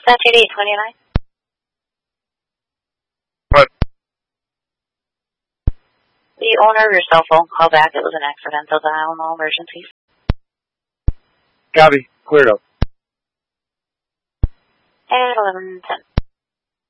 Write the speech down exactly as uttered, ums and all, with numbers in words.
That's eighty-eight twenty-nine. What? The owner of your cell phone called back. It was an accidental dial, no emergencies. Copy. Cleared up. At eleven ten.